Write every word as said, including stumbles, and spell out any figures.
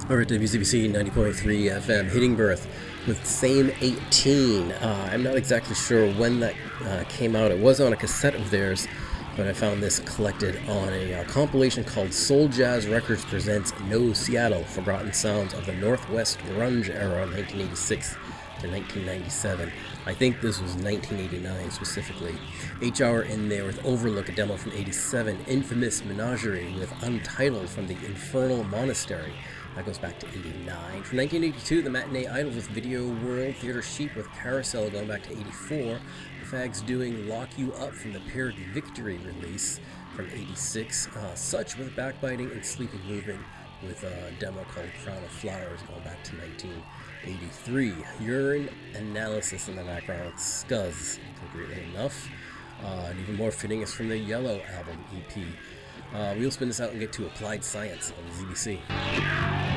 Over at W Z B C ninety point three F M, Hitting Birth with Same eighteen. Uh, I'm not exactly sure when that uh, came out. It was on a cassette of theirs, but I found this collected on a uh, compilation called Soul Jazz Records Presents No Seattle, Forgotten Sounds of the Northwest Grunge Era, nineteen eighty-six to nineteen ninety-seven. I think this was nineteen eighty-nine specifically. H-Hour in there with Overlook, a demo from eighty-seven. Infamous Menagerie with Untitled from the Infernal Monastery. That goes back to eighty-nine. From nineteen eighty-two, the Matinee Idols with Video World. Theater Sheep with Carousel going back to eighty-four. The Fags doing Lock You Up from the Pyrrhic Victory release from eighty-six. Uh, Such with Backbiting and Sleeping Movement with a demo called Crown of Flowers going back to nineteen eighty-three. Urine Analysis in the background with Scuzz, appropriately enough. Uh, and even more fitting is from the Yellow album E P. Uh, we'll spin this out and get to Applied Science on Z B C.